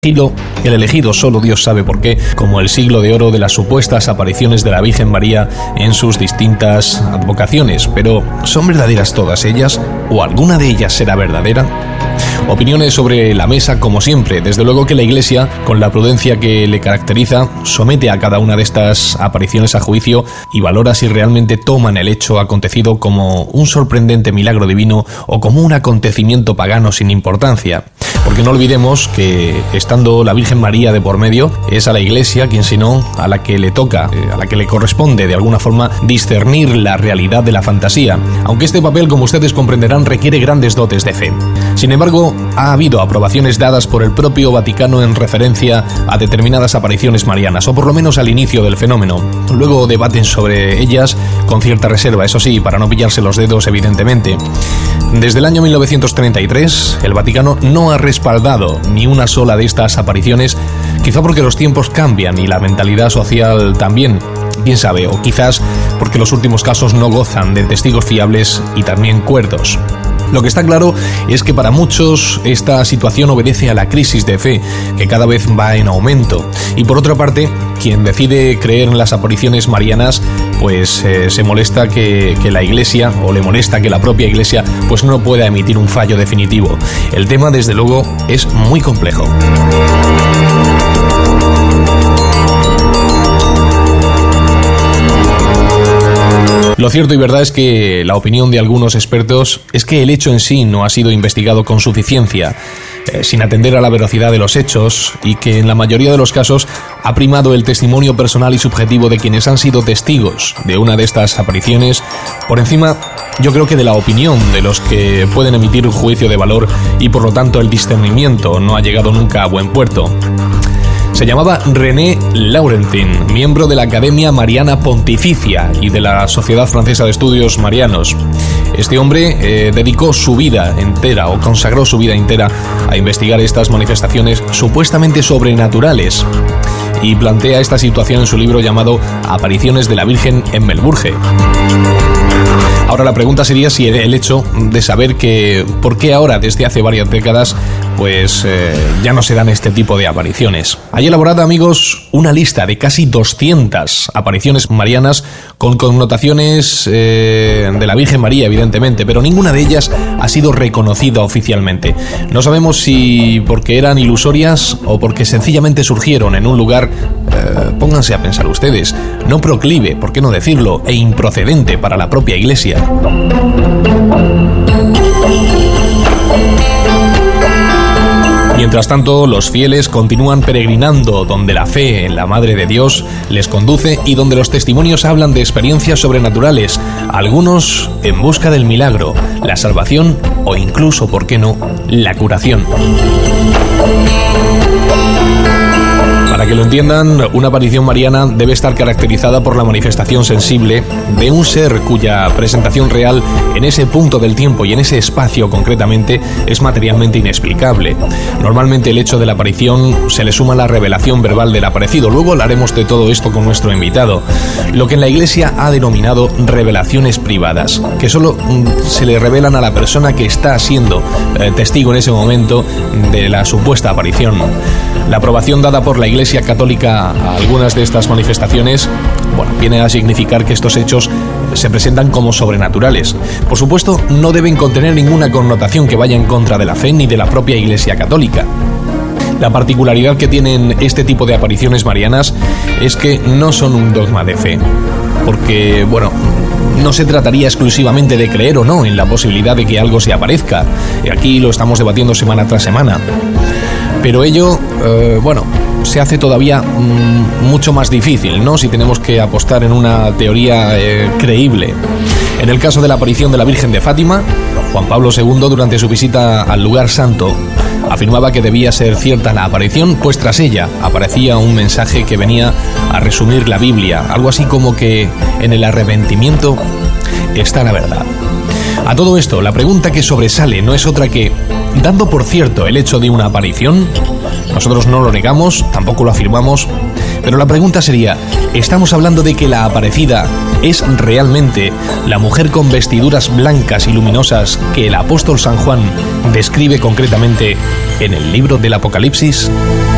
El elegido, solo Dios sabe por qué, como el siglo de oro de las supuestas apariciones de la Virgen María en sus distintas advocaciones. Pero, ¿son verdaderas todas ellas? ¿O alguna de ellas será verdadera? Opiniones sobre la mesa, como siempre. Desde luego que la Iglesia, con la prudencia que le caracteriza, somete a cada una de estas apariciones a juicio y valora si realmente toman el hecho acontecido como un sorprendente milagro divino o como un acontecimiento pagano sin importancia. Porque no olvidemos que, estando la Virgen María de por medio, es a la Iglesia quien, si no, a la que le toca, a la que le corresponde de alguna forma discernir la realidad de la fantasía, aunque este papel, como ustedes comprenderán, requiere grandes dotes de fe. Sin embargo, ha habido aprobaciones dadas por el propio Vaticano en referencia a determinadas apariciones marianas, o por lo menos al inicio del fenómeno. Luego debaten sobre ellas con cierta reserva, eso sí, para no pillarse los dedos, evidentemente. Desde el año 1933, el Vaticano no ha respaldado ni una sola de estas apariciones, quizá porque los tiempos cambian y la mentalidad social también, quién sabe, o quizás porque los últimos casos no gozan de testigos fiables y también cuerdos. Lo que está claro es que para muchos esta situación obedece a la crisis de fe, que cada vez va en aumento. Y por otra parte, quien decide creer en las apariciones marianas, pues se molesta que la Iglesia, o le molesta que la propia Iglesia, pues no pueda emitir un fallo definitivo. El tema, desde luego, es muy complejo. Lo cierto y verdad es que la opinión de algunos expertos es que el hecho en sí no ha sido investigado con suficiencia, sin atender a la veracidad de los hechos, y que en la mayoría de los casos ha primado el testimonio personal y subjetivo de quienes han sido testigos de una de estas apariciones por encima, yo creo, que de la opinión de los que pueden emitir un juicio de valor, y por lo tanto el discernimiento no ha llegado nunca a buen puerto. Se llamaba René Laurentin, miembro de la Academia Mariana Pontificia y de la Sociedad Francesa de Estudios Marianos. Este hombre dedicó su vida entera, o consagró su vida entera, a investigar estas manifestaciones supuestamente sobrenaturales, y plantea esta situación en su libro llamado Apariciones de la Virgen en Melbourne. Ahora la pregunta sería si el hecho de saber que por qué ahora, desde hace varias décadas, pues ya no se dan este tipo de apariciones. Hay elaborada, amigos, una lista de casi 200 apariciones marianas con connotaciones de la Virgen María, evidentemente, pero ninguna de ellas ha sido reconocida oficialmente. No sabemos si porque eran ilusorias o porque sencillamente surgieron en un lugar, pónganse a pensar ustedes, no proclive, por qué no decirlo, e improcedente para la propia Iglesia. Mientras tanto, los fieles continúan peregrinando donde la fe en la Madre de Dios les conduce y donde los testimonios hablan de experiencias sobrenaturales, algunos en busca del milagro, la salvación o incluso, ¿por qué no?, la curación. Para que lo entiendan, una aparición mariana debe estar caracterizada por la manifestación sensible de un ser cuya presentación real en ese punto del tiempo y en ese espacio concretamente es materialmente inexplicable. Normalmente el hecho de la aparición se le suma la revelación verbal del aparecido. Luego hablaremos de todo esto con nuestro invitado. Lo que en la Iglesia ha denominado revelaciones privadas, que solo se le revelan a la persona que está siendo testigo en ese momento de la supuesta aparición. La aprobación dada por la Iglesia Católica a algunas de estas manifestaciones, viene a significar que estos hechos se presentan como sobrenaturales. Por supuesto, no deben contener ninguna connotación que vaya en contra de la fe ni de la propia Iglesia Católica. La particularidad que tienen este tipo de apariciones marianas es que no son un dogma de fe, porque, no se trataría exclusivamente de creer o no en la posibilidad de que algo se aparezca. Aquí lo estamos debatiendo semana tras semana. Pero ello, se hace todavía mucho más difícil, ¿no?, si tenemos que apostar en una teoría creíble. En el caso de la aparición de la Virgen de Fátima, Juan Pablo II, durante su visita al lugar santo, afirmaba que debía ser cierta la aparición, pues tras ella aparecía un mensaje que venía a resumir la Biblia, algo así como que en el arrepentimiento está la verdad. A todo esto, la pregunta que sobresale no es otra que, dando por cierto el hecho de una aparición, nosotros no lo negamos, tampoco lo afirmamos, pero la pregunta sería, ¿estamos hablando de que la aparecida es realmente la mujer con vestiduras blancas y luminosas que el apóstol San Juan describe concretamente en el libro del Apocalipsis?